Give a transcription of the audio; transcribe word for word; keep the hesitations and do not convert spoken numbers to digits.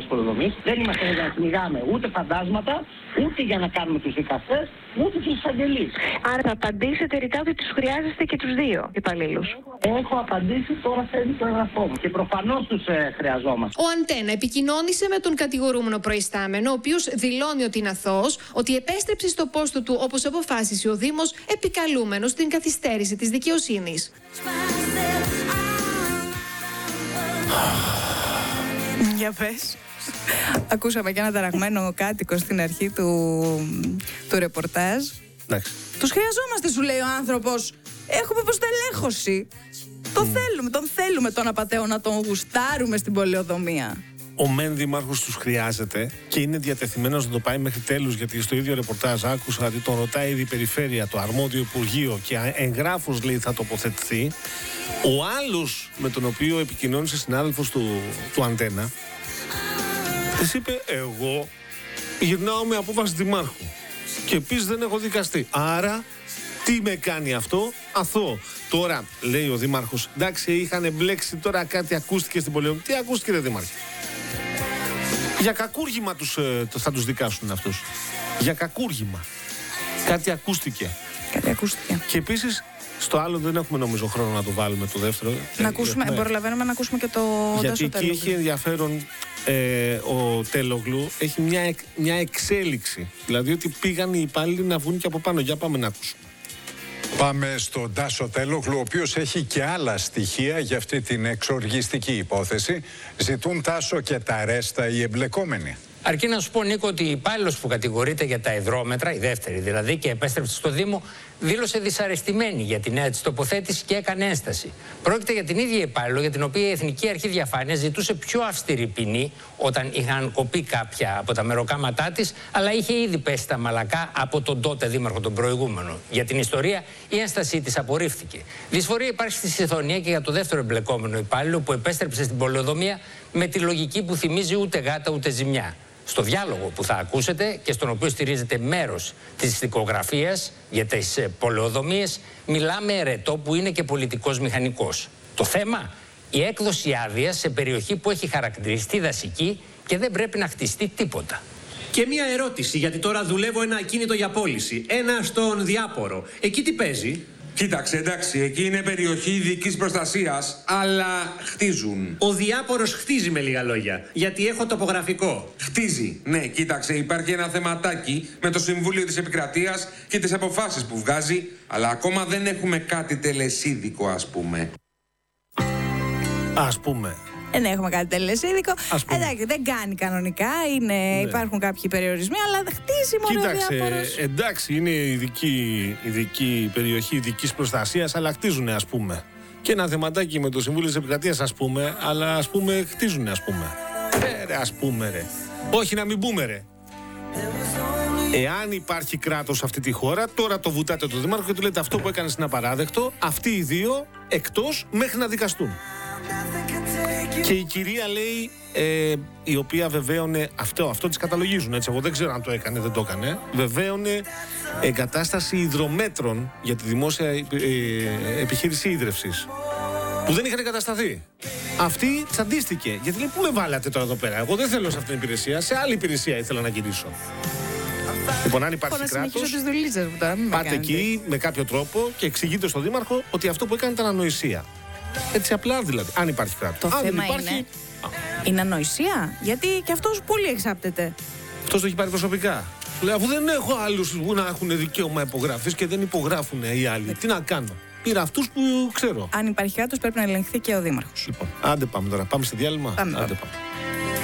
πολεοδομίες. Δεν είμαστε για να κυνηγάμε ούτε φαντάσματα, ούτε για να κάνουμε τους δικαστές, ούτε τους εισαγγελείς. Άρα θα απαντήσετε ρητά ότι τους χρειάζεστε και τους δύο υπαλλήλους. Έχω, έχω απαντήσει, τώρα θέλει το εγγραφό μου και προφανώς τους ε, χρειαζόμαστε. Ο Αντένα επικοινώνησε με τον κατηγορούμενο προϊστάμενο, ο οποίος δηλώνει ότι είναι αθώος, ότι επέστρεψε στο πόστο του όπως αποφάσισε ο Δήμος, επικαλούμενος την καθυστέρηση της δικαιοσύνης. Για πες. Ακούσαμε και ένα ταραγμένο κάτοικο στην αρχή του, του ρεπορτάζ. Εντάξει. Τους χρειαζόμαστε, σου λέει ο άνθρωπος. Έχουμε υποστελέχωση. Mm. Το θέλουμε, τον θέλουμε τον απατεό να τον γουστάρουμε στην πολεοδομία. Ο μεν δήμαρχος τους χρειάζεται και είναι διατεθειμένος να το πάει μέχρι τέλους, γιατί στο ίδιο ρεπορτάζ άκουσα ότι τον ρωτάει ήδη η περιφέρεια, το αρμόδιο υπουργείο, και εγγράφος λέει θα τοποθετηθεί. Ο άλλος με τον οποίο επικοινώνησε συνάδελφος του, του Αντένα, της είπε εγώ γυρνάω με απόφαση δημάρχου και επίσης δεν έχω δικαστεί. Άρα τι με κάνει αυτό? Αθώο. Τώρα λέει ο δήμαρχος, εντάξει, είχαν μπλέξει, τώρα κάτι ακούστηκε στην πολεοδομία. Τι ακούστηκε, ρε δήμαρχε? Για κακούργημα τους, ε, θα τους δικάσουν αυτούς. Για κακούργημα. Κάτι ακούστηκε. Κάτι ακούστηκε. Και επίσης στο άλλο δεν έχουμε νομίζω χρόνο να το βάλουμε το δεύτερο. Να ακούσουμε, ε, προλαβαίνουμε να ακούσουμε και το γιατί εκεί Τέλογλου. έχει ενδιαφέρον ε, ο Τέλογλου, έχει μια, εκ, μια εξέλιξη. Δηλαδή ότι πήγαν οι υπάλληλοι να βγουν και από πάνω. Για πάμε να ακούσουμε. Πάμε στον Τάσο Τέλογλου, ο οποίος έχει και άλλα στοιχεία για αυτή την εξοργιστική υπόθεση. Ζητούν, Τάσο, και τα ρέστα οι εμπλεκόμενοι. Αρκεί να σου πω, Νίκο, ότι η υπάλληλος που κατηγορείται για τα υδρόμετρα, η δεύτερη δηλαδή, και επέστρεψε στο Δήμο, δήλωσε δυσαρεστημένη για τη νέα της τοποθέτηση και έκανε ένσταση. Πρόκειται για την ίδια υπάλληλο για την οποία η Εθνική Αρχή Διαφάνειας ζητούσε πιο αυστηρή ποινή όταν είχαν κοπεί κάποια από τα μεροκάματά της, αλλά είχε ήδη πέσει τα μαλακά από τον τότε δήμαρχο, τον προηγούμενο. Για την ιστορία, η ένστασή της απορρίφθηκε. Δυσφορία υπάρχει στη συμφωνία και για το δεύτερο εμπλεκόμενο υπάλληλο που επέστρεψε στην πολεοδομία με τη λογική που θυμίζει ούτε γάτα ούτε ζημιά. Στο διάλογο που θα ακούσετε και στον οποίο στηρίζεται μέρος της δικογραφίας για τις πολεοδομίες, μιλάμε ερετό που είναι και πολιτικός μηχανικός. Το θέμα, η έκδοση άδειας σε περιοχή που έχει χαρακτηριστεί δασική και δεν πρέπει να χτιστεί τίποτα. Και μία ερώτηση, γιατί τώρα δουλεύω ένα ακίνητο για πώληση. Ένα στον Διάπορο. Εκεί τι παίζει? Κοίταξε, εντάξει, εκεί είναι περιοχή ειδικής προστασίας, αλλά χτίζουν. Ο Διάπορος χτίζει, με λίγα λόγια, γιατί έχω τοπογραφικό. Χτίζει, ναι, κοίταξε, υπάρχει ένα θεματάκι με το Συμβούλιο της Επικρατείας και τις αποφάσεις που βγάζει, αλλά ακόμα δεν έχουμε κάτι τελεσίδικο, ας πούμε. Ας πούμε. Δεν έχουμε κάτι τελεσίδικο. Εντάξει, δεν κάνει κανονικά. Είναι, ναι. Υπάρχουν κάποιοι περιορισμοί, αλλά χτίζει μόνο ο Διάπορος. Εντάξει, είναι ειδική, ειδική περιοχή ειδικής προστασίας, αλλά χτίζουνε, ας πούμε. Και ένα θεματάκι με το Συμβούλιο της Επικρατείας, ας πούμε, αλλά ας πούμε χτίζουνε, ας πούμε. Ε, ρε, ας πούμε, ρε. Όχι να μην πούμε, ρε. Εάν υπάρχει κράτος σε αυτή τη χώρα, τώρα το βουτάτε το Δήμαρχο και του λέτε αυτό που έκανες είναι απαράδεκτο, αυτοί οι δύο εκτός μέχρι να δικαστούν. Και η κυρία λέει, ε, η οποία βεβαίωνε, αυτό, αυτό της καταλογίζουν, έτσι, εγώ δεν ξέρω αν το έκανε, δεν το έκανε, βεβαίωνε εγκατάσταση υδρομέτρων για τη δημόσια ε, ε, επιχείρηση ίδρευσης, που δεν είχαν εγκατασταθεί. Αυτή τσαντίστηκε, γιατί λέει, πού με βάλατε τώρα εδώ πέρα, εγώ δεν θέλω σε αυτήν την υπηρεσία, σε άλλη υπηρεσία ήθελα να γυρίσω. Λοιπόν, αν υπάρχει κράτος, πάτε εκεί με κάποιο τρόπο και εξηγείτε στον Δήμαρχο ότι αυτό που έκανε ήταν ανοησία. Έτσι απλά δηλαδή, αν υπάρχει κράτος. Το αν θέμα δεν υπάρχει... είναι, είναι ανοησία, γιατί και αυτός πολύ εξάπτεται. Αυτός το έχει πάρει προσωπικά. Λέει, αφού δεν έχω άλλους που να έχουν δικαίωμα υπογραφής και δεν υπογράφουν οι άλλοι, τι να κάνω. Πήρα αυτούς που ξέρω. Αν υπάρχει κράτος πρέπει να ελεγχθεί και ο Δήμαρχος. Λοιπόν, άντε πάμε τώρα, πάμε σε διάλειμμα. Πάμε. Άντε πάμε.